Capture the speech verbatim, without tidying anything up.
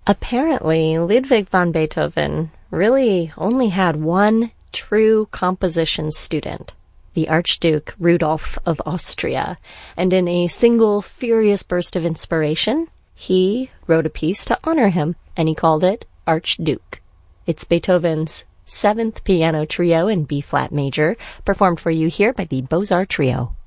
Apparently, Ludwig van Beethoven really only had one true composition student, the Archduke Rudolph of Austria, and in a single furious burst of inspiration, he wrote a piece to honor him, and he called it Archduke. It's Beethoven's seventh piano trio in B-flat major, performed for you here by the Beaux-Arts Trio.